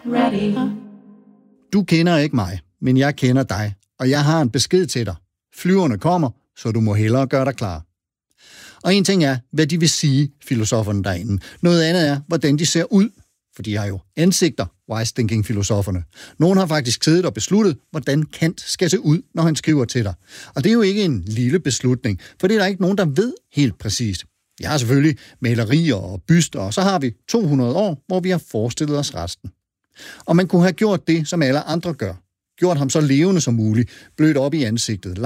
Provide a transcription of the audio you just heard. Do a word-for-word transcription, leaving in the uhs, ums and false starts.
ready. Du kender ikke mig, men jeg kender dig, og jeg har en besked til dig. Flyverne kommer, så du må hellere gøre dig klar. Og en ting er, hvad de vil sige, filosoferne derinde. Noget andet er, hvordan de ser ud. For de har jo ansigter, wise thinking-filosoferne. Nogle har faktisk siddet og besluttet, hvordan Kant skal se ud, når han skriver til dig. Og det er jo ikke en lille beslutning, for det er der ikke nogen, der ved helt præcist. Jeg har selvfølgelig malerier og byster, og så har vi to hundrede år, hvor vi har forestillet os resten. Og man kunne have gjort det, som alle andre gør. Gjort ham så levende som muligt, blødt op i ansigtet,